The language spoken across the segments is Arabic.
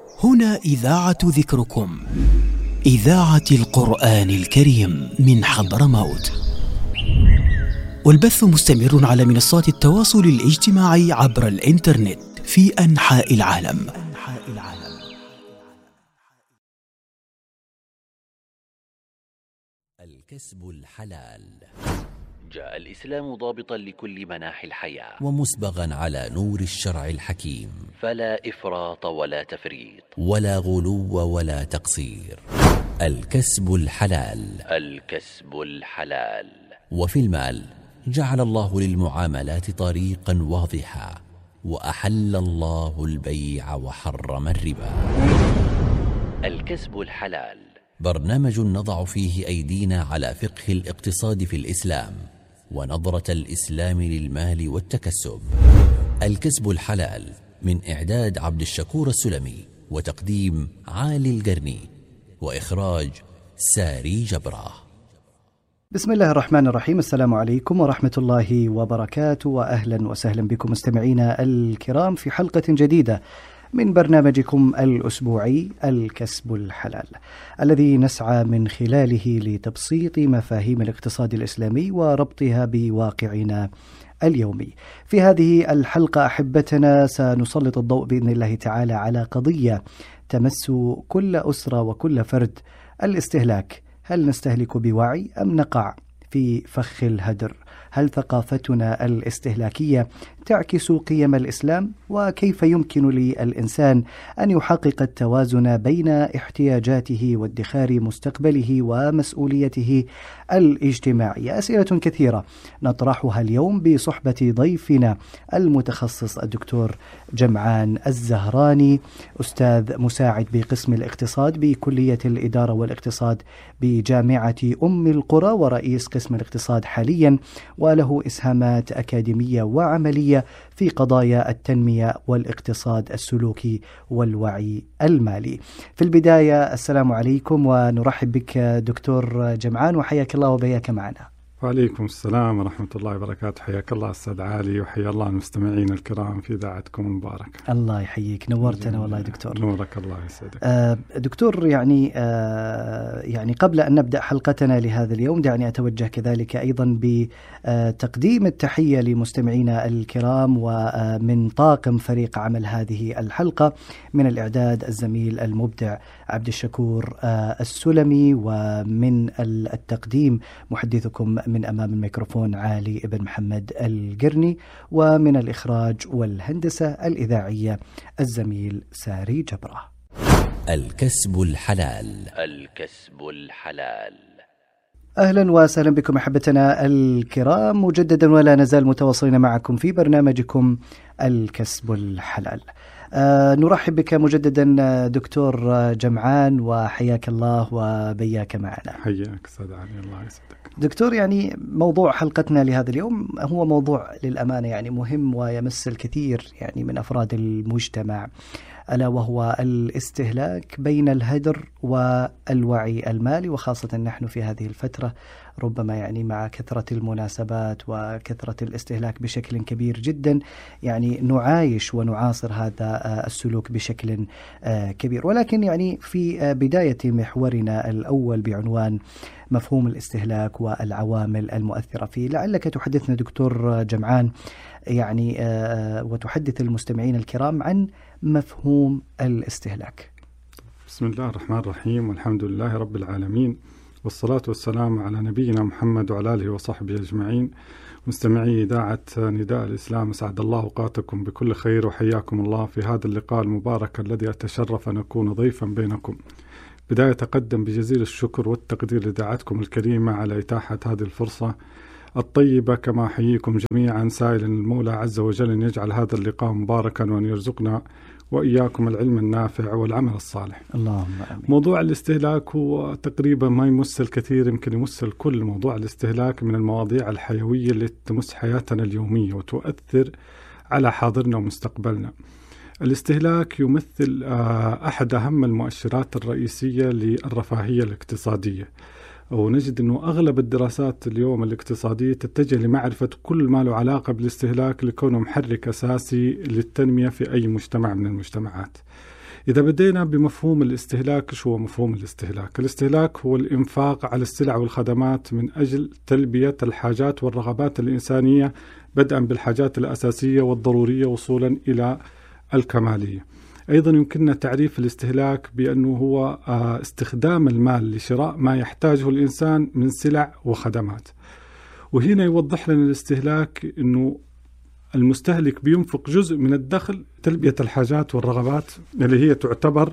هنا إذاعة ذكركم، إذاعة القرآن الكريم من حضرموت، والبث مستمر على منصات التواصل الاجتماعي عبر الإنترنت في أنحاء العالم. الكسب الحلال. جاء الإسلام ضابطا لكل مناحي الحياة ومسبغا على نور الشرع الحكيم، فلا إفراط ولا تفريط ولا غلو ولا تقصير. الكسب الحلال. الكسب الحلال. وفي المال جعل الله للمعاملات طريقا واضحا، وأحل الله البيع وحرم الربا. الكسب الحلال برنامج نضع فيه أيدينا على فقه الاقتصاد في الإسلام ونظرة الإسلام للمال والتكسب. الكسب الحلال من إعداد عبد الشكور السلمي، وتقديم عالي القرني، وإخراج ساري جبرة. بسم الله الرحمن الرحيم. السلام عليكم ورحمة الله وبركاته، وأهلا وسهلا بكم مستمعينا الكرام في حلقة جديدة من برنامجكم الأسبوعي الكسب الحلال، الذي نسعى من خلاله لتبسيط مفاهيم الاقتصاد الإسلامي وربطها بواقعنا اليومي. في هذه الحلقة أحبتنا سنسلط الضوء بإذن الله تعالى على قضية تمس كل أسرة وكل فرد: الاستهلاك. هل نستهلك بوعي أم نقع في فخ الهدر؟ هل ثقافتنا الاستهلاكية تعكس قيم الإسلام؟ وكيف يمكن للإنسان أن يحقق التوازن بين احتياجاته وادخار مستقبله ومسؤوليته الاجتماعية؟ أسئلة كثيرة نطرحها اليوم بصحبة ضيفنا المتخصص الدكتور جمعان الزهراني، أستاذ مساعد بقسم الاقتصاد بكلية الإدارة والاقتصاد بجامعة أم القرى، ورئيس قسم الاقتصاد حاليا، وله إسهامات أكاديمية وعملية في قضايا التنمية والاقتصاد السلوكي والوعي المالي. في البداية السلام عليكم ونرحب بك دكتور جمعان، وحياك الله وبياك معنا. وعليكم السلام ورحمة الله وبركاته. حياك الله أستاذ عالي، وحيا الله المستمعين الكرام في إذاعتكم المباركة. الله يحييك، نورتنا والله دكتور. نورك الله يسعدك. دكتور، يعني قبل أن نبدأ حلقتنا لهذا اليوم دعني أتوجه كذلك أيضا بتقديم التحية لمستمعينا الكرام، ومن طاقم فريق عمل هذه الحلقة من الإعداد الزميل المبدع عبد الشكور السلمي، ومن التقديم محدثكم من أمام الميكروفون عالي ابن محمد القرني، ومن الإخراج والهندسة الإذاعية الزميل ساري جبرة. الكسب الحلال. الكسب الحلال. أهلا وسهلا بكم أحبتنا الكرام مجددا، ولا نزال متواصلين معكم في برنامجكم الكسب الحلال. نرحب بك مجددا دكتور جمعان، وحياك الله وبياك معنا. حياك أستاذ علي، الله يسعدك دكتور. يعني موضوع حلقتنا لهذا اليوم هو موضوع للأمانة يعني مهم ويمس الكثير يعني من أفراد المجتمع، ألا وهو الاستهلاك بين الهدر والوعي المالي، وخاصة نحن في هذه الفترة ربما يعني مع كثرة المناسبات وكثرة الاستهلاك بشكل كبير جدا، يعني نعايش ونعاصر هذا السلوك بشكل كبير. ولكن يعني في بداية محورنا الأول بعنوان مفهوم الاستهلاك والعوامل المؤثرة فيه، لعلك تحدثنا دكتور جمعان يعني وتحدث المستمعين الكرام عن مفهوم الاستهلاك. بسم الله الرحمن الرحيم، والحمد لله رب العالمين، والصلاة والسلام على نبينا محمد وعلى آله وصحبه أجمعين. مستمعي إذاعة نداء الإسلام، أسعد الله أوقاتكم بكل خير، وحياكم الله في هذا اللقاء المبارك الذي أتشرف أن أكون ضيفا بينكم. بداية أقدم بجزيل الشكر والتقدير لإذاعتكم الكريمة على إتاحة هذه الفرصة الطيبة، كما أحييكم جميعا سائلا المولى عز وجل أن يجعل هذا اللقاء مباركا، وأن يرزقنا وإياكم العلم النافع والعمل الصالح. اللهم آمين. موضوع الاستهلاك هو تقريبا ما يمس الكثير، يمكن يمس الكل. موضوع الاستهلاك من المواضيع الحيوية اللي تمس حياتنا اليومية وتؤثر على حاضرنا ومستقبلنا. الاستهلاك يمثل أحد أهم المؤشرات الرئيسية للرفاهية الاقتصادية، ونجد أنه أغلب الدراسات اليوم الاقتصادية تتجه لمعرفة كل ما له علاقة بالاستهلاك لكونه محرك أساسي للتنمية في أي مجتمع من المجتمعات. إذا بدينا بمفهوم الاستهلاك، شو هو مفهوم الاستهلاك؟ الاستهلاك هو الإنفاق على السلع والخدمات من أجل تلبية الحاجات والرغبات الإنسانية، بدءا بالحاجات الأساسية والضرورية وصولا إلى الكمالية. أيضا يمكننا تعريف الاستهلاك بأنه هو استخدام المال لشراء ما يحتاجه الإنسان من سلع وخدمات. وهنا يوضح لنا الاستهلاك أنه المستهلك بينفق جزء من الدخل تلبية الحاجات والرغبات اللي هي تعتبر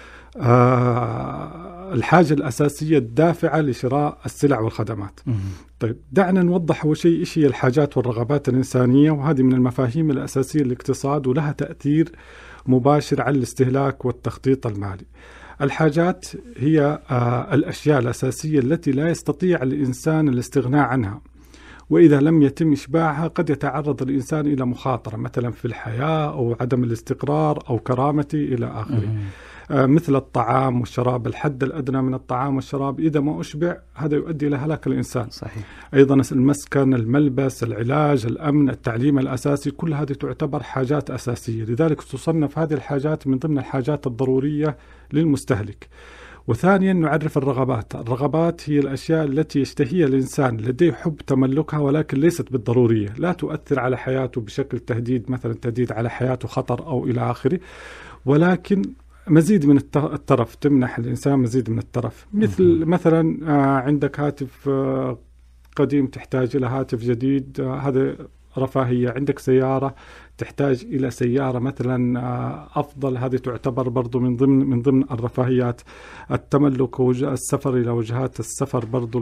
الحاجة الأساسية الدافعة لشراء السلع والخدمات. طيب دعنا نوضح أول شيء إيش هي الحاجات والرغبات الإنسانية، وهذه من المفاهيم الأساسية للاقتصاد ولها تأثير مباشر على الاستهلاك والتخطيط المالي. الحاجات هي الأشياء الأساسية التي لا يستطيع الإنسان الاستغناء عنها، وإذا لم يتم إشباعها قد يتعرض الإنسان إلى مخاطرة مثلا في الحياة أو عدم الاستقرار أو كرامته إلى آخره. مثل الطعام والشراب، الحد الأدنى من الطعام والشراب إذا ما أشبع هذا يؤدي إلى هلاك الإنسان. صحيح. أيضا المسكن، الملبس، العلاج، الأمن، التعليم الأساسي، كل هذه تعتبر حاجات أساسية، لذلك تصنف هذه الحاجات من ضمن الحاجات الضرورية للمستهلك. وثانيا نعرف الرغبات. الرغبات هي الأشياء التي يشتهيها الإنسان، لديه حب تملكها ولكن ليست بالضرورية، لا تؤثر على حياته بشكل تهديد، مثلا تهديد على حياته، خطر أو إلى آخره، ولكن مزيد من الترف، تمنح الإنسان مزيد من الترف. مثلا عندك هاتف قديم تحتاج إلى هاتف جديد، هذا رفاهية. عندك سيارة تحتاج إلى سيارة مثلا أفضل، هذه تعتبر برضو من ضمن الرفاهيات. التملك والسفر إلى وجهات السفر، برضو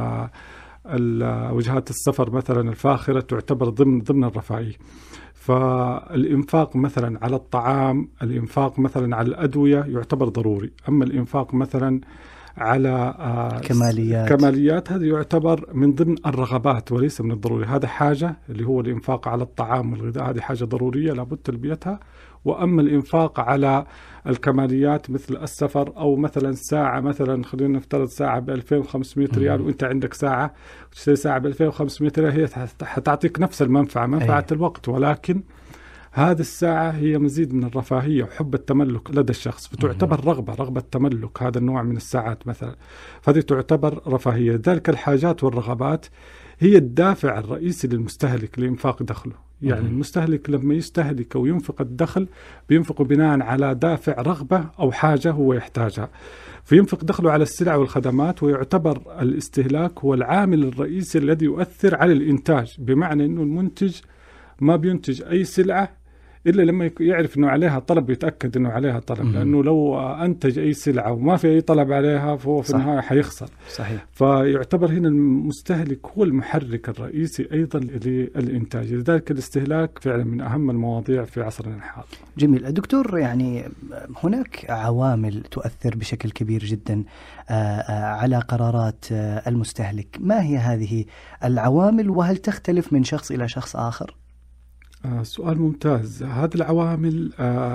وجهات السفر مثلا الفاخرة تعتبر ضمن الرفاهية. فالإنفاق مثلا على الطعام، الإنفاق مثلا على الأدوية يعتبر ضروري. أما الإنفاق مثلا على كماليات هذا يعتبر من ضمن الرغبات وليس من الضروري. هذا حاجة اللي هو الإنفاق على الطعام والغذاء، هذه حاجة ضرورية لابد تلبيتها. وأما الإنفاق على الكماليات مثل السفر أو مثلا ساعة، مثلا خلينا نفترض ساعة ب2500 ريال وإنت عندك ساعة وتشتري ساعة ب2500 ريال، هي حتعطيك نفس المنفعة، منفعة الوقت، ولكن هذه الساعة هي مزيد من الرفاهية وحب التملك لدى الشخص، فتعتبر رغبة تملك هذا النوع من الساعات مثلا، فهذه تعتبر رفاهية. ذلك الحاجات والرغبات هي الدافع الرئيسي للمستهلك لإنفاق دخله. يعني المستهلك لما يستهلك أو ينفق الدخل بينفق بناء على دافع رغبة أو حاجة هو يحتاجها، فينفق دخله على السلع والخدمات. ويعتبر الاستهلاك هو العامل الرئيسي الذي يؤثر على الإنتاج، بمعنى أنه المنتج ما بينتج أي سلعة إلا لما يعرف أنه عليها طلب، يتأكد أنه عليها طلب، لأنه لو أنتج أي سلعة وما في أي طلب عليها فهو في النهاية حيخسر. صحيح. فيعتبر هنا المستهلك هو المحرك الرئيسي أيضا للإنتاج، لذلك الاستهلاك فعلا من أهم المواضيع في عصرنا الحاضر. جميل. دكتور، يعني هناك عوامل تؤثر بشكل كبير جدا على قرارات المستهلك، ما هي هذه العوامل وهل تختلف من شخص إلى شخص آخر؟ سؤال ممتاز. هذه العوامل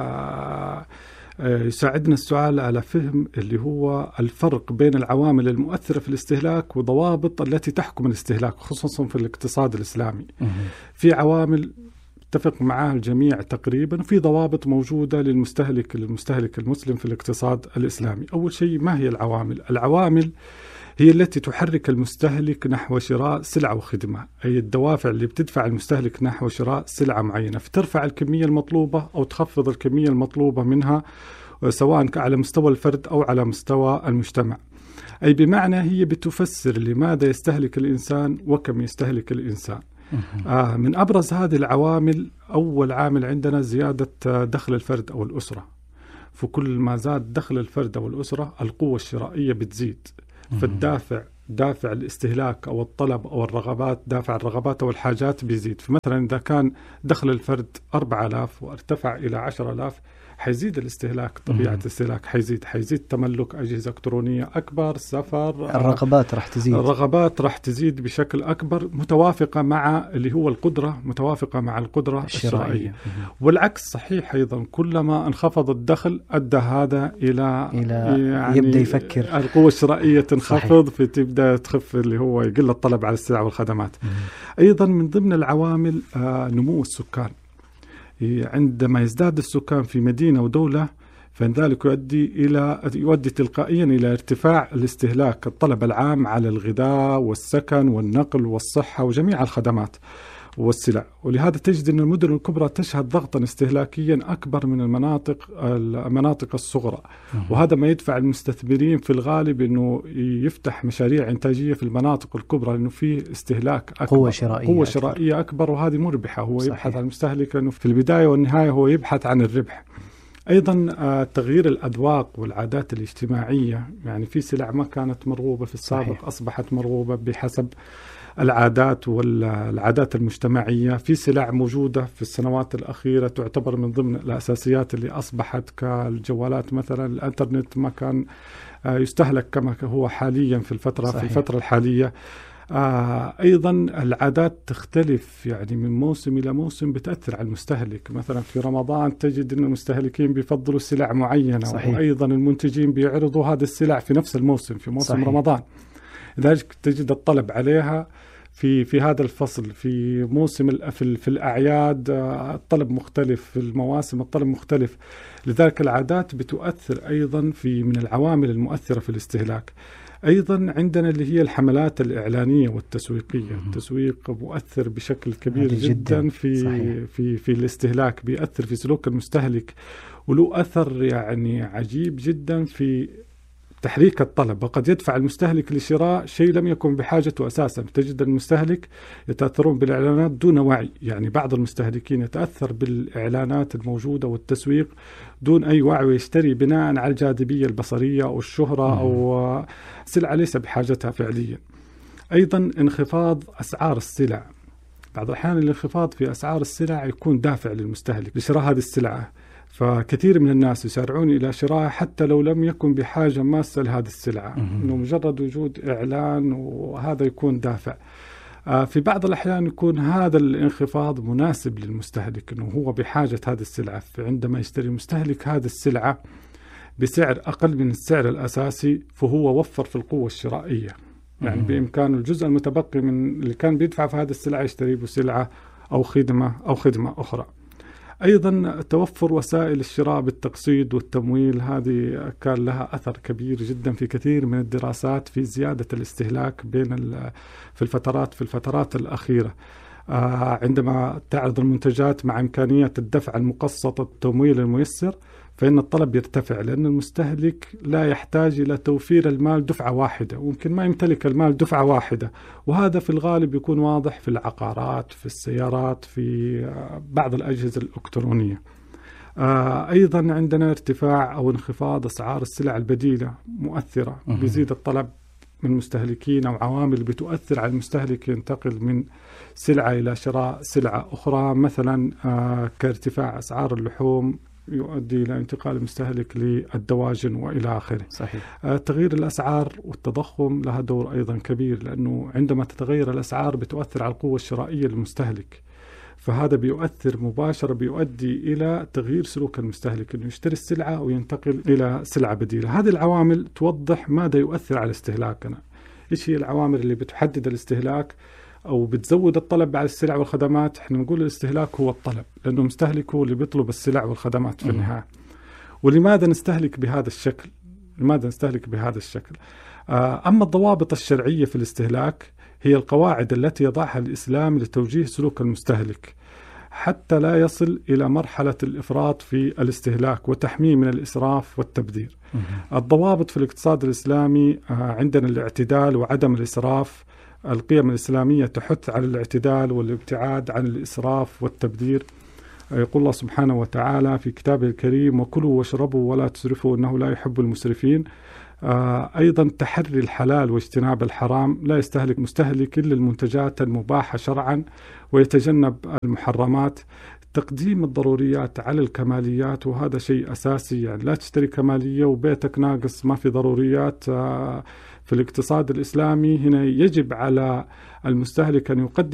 يساعدنا السؤال على فهم اللي هو الفرق بين العوامل المؤثرة في الاستهلاك وضوابط التي تحكم الاستهلاك، خصوصا في الاقتصاد الإسلامي. في عوامل اتفق معها الجميع تقريبا، وفي ضوابط موجودة للمستهلك المسلم في الاقتصاد الإسلامي. أول شيء، ما هي العوامل؟ العوامل هي التي تحرك المستهلك نحو شراء سلعة وخدمة، أي الدوافع اللي بتدفع المستهلك نحو شراء سلعة معينة، فترفع الكمية المطلوبة أو تخفض الكمية المطلوبة منها، سواء على مستوى الفرد أو على مستوى المجتمع. أي بمعنى هي بتفسر لماذا يستهلك الإنسان وكم يستهلك الإنسان. من أبرز هذه العوامل، أول عامل عندنا زيادة دخل الفرد أو الأسرة. فكل ما زاد دخل الفرد أو الأسرة القوة الشرائية بتزيد، فالدافع دافع الاستهلاك أو الطلب أو الرغبات، دافع الرغبات أو الحاجات بيزيد. فمثلا إذا كان دخل الفرد 4000 وارتفع إلى 10000 حيزيد الاستهلاك، طبيعة الاستهلاك حيزيد تملك أجهزة إلكترونية أكبر، سفر، الرغبات راح تزيد بشكل أكبر، متوافقة مع اللي هو القدرة، متوافقة مع القدرة الشرائية. والعكس صحيح أيضا، كلما انخفض الدخل أدى هذا إلى يعني يبدأ يفكر القوة الشرائية تنخفض، فتبدأ تخف اللي هو يقل الطلب على السلع والخدمات. أيضا من ضمن العوامل نمو السكان. عندما يزداد السكان في مدينة ودولة فذلك يؤدي تلقائيا إلى ارتفاع الاستهلاك، الطلب العام على الغذاء والسكن والنقل والصحة وجميع الخدمات والسلع. ولهذا تجد أن المدن الكبرى تشهد ضغطا استهلاكيا أكبر من المناطق الصغرى، وهذا ما يدفع المستثمرين في الغالب أنه يفتح مشاريع إنتاجية في المناطق الكبرى، لأنه فيه استهلاك أكبر، قوة شرائية أكبر، وهذه مربحة. هو صحيح. يبحث عن المستهلك لأنه في البداية والنهاية هو يبحث عن الربح. أيضا تغيير الأذواق والعادات الاجتماعية، يعني في سلع ما كانت مرغوبة في السابق صحيح. أصبحت مرغوبة بحسب العادات والعادات المجتمعية. في سلع موجودة في السنوات الأخيرة تعتبر من ضمن الأساسيات اللي أصبحت كالجوالات مثلا. الإنترنت ما كان يستهلك كما هو حاليا في الفترة الحالية. أيضا العادات تختلف، يعني من موسم إلى موسم بتأثر على المستهلك. مثلا في رمضان تجد أن المستهلكين بيفضلوا سلع معينة صحيح. وأيضا المنتجين بيعرضوا هذه السلع في نفس الموسم، في موسم صحيح. رمضان، لذلك تجد الطلب عليها في هذا الفصل. في موسم في الأعياد الطلب مختلف، في المواسم الطلب مختلف. لذلك العادات بتؤثر أيضا من العوامل المؤثرة في الاستهلاك. أيضا عندنا اللي هي الحملات الإعلانية والتسويقية. التسويق مؤثر بشكل كبير جدا في الاستهلاك، بيأثر في سلوك المستهلك، وله أثر يعني عجيب جدا في تحريك الطلب، وقد يدفع المستهلك لشراء شيء لم يكن بحاجته أساسا. تجد المستهلك يتأثرون بالإعلانات دون وعي، يعني بعض المستهلكين يتأثر بالإعلانات الموجودة والتسويق دون أي وعي، ويشتري بناء على الجاذبية البصرية أو الشهرة أو سلعة ليس بحاجتها فعليا. أيضا انخفاض أسعار السلع. بعض الأحيان الانخفاض في أسعار السلع يكون دافع للمستهلك لشراء هذه السلعة، فكثير من الناس يسارعون إلى شرائها حتى لو لم يكن بحاجة ماسة لهذه السلعة، إنه مجرد وجود إعلان وهذا يكون دافع. في بعض الأحيان يكون هذا الانخفاض مناسب للمستهلك، إنه هو بحاجة هذه السلعة، فعندما يشتري المستهلك هذه السلعة بسعر أقل من السعر الأساسي فهو وفر في القوة الشرائية، يعني بإمكانه الجزء المتبقي من اللي كان بيدفع في هذه السلعة يشتري بسلعة أو خدمة أخرى. أيضا توفر وسائل الشراء بالتقسيط والتمويل، هذه كان لها أثر كبير جدا في كثير من الدراسات في زيادة الاستهلاك في الفترات الأخيرة. عندما تعرض المنتجات مع إمكانية الدفع المقسط التمويل الميسر فإن الطلب يرتفع، لأن المستهلك لا يحتاج إلى توفير المال دفعة واحدة، ويمكن ما يمتلك المال دفعة واحدة، وهذا في الغالب يكون واضح في العقارات، في السيارات، في بعض الأجهزة الإلكترونية. أيضا عندنا ارتفاع أو انخفاض أسعار السلع البديلة مؤثرة، بيزيد الطلب من المستهلكين أو عوامل بتؤثر على المستهلك ينتقل من سلعة إلى شراء سلعة أخرى، مثلا كارتفاع أسعار اللحوم يؤدي إلى انتقال المستهلك للدواجن وإلى آخره. صحيح. تغيير الأسعار والتضخم لها دور أيضا كبير، لأنه عندما تتغير الأسعار بتؤثر على القوة الشرائية للمستهلك، فهذا بيؤثر مباشرة، بيؤدي إلى تغيير سلوك المستهلك، أنه يشتري السلعة وينتقل إلى سلعة بديلة. هذه العوامل توضح ماذا يؤثر على استهلاكنا. إيش هي العوامل اللي بتحدد الاستهلاك أو بتزود الطلب على السلع والخدمات؟ احنا نقول الاستهلاك هو الطلب، لأنه المستهلك هو اللي بيطلب السلع والخدمات في النهاية. ولماذا نستهلك بهذا الشكل؟ أما الضوابط الشرعية في الاستهلاك هي القواعد التي يضعها الإسلام لتوجيه سلوك المستهلك حتى لا يصل إلى مرحلة الإفراط في الاستهلاك وتحميه من الإسراف والتبذير. الضوابط في الاقتصاد الإسلامي عندنا الاعتدال وعدم الإسراف. القيم الإسلامية تحث على الاعتدال والابتعاد عن الإسراف والتبذير. يقول الله سبحانه وتعالى في كتابه الكريم: وكلوا واشربوا ولا تسرفوا إنه لا يحب المسرفين. أيضا تحري الحلال واجتناب الحرام، لا يستهلك مستهلك إلا المنتجات المباحة شرعا ويتجنب المحرمات. تقديم الضروريات على الكماليات، وهذا شيء أساسي، يعني لا تشتري كمالية وبيتك ناقص ما في ضروريات. في الاقتصاد الإسلامي هنا يجب على المستهلك أن يقدم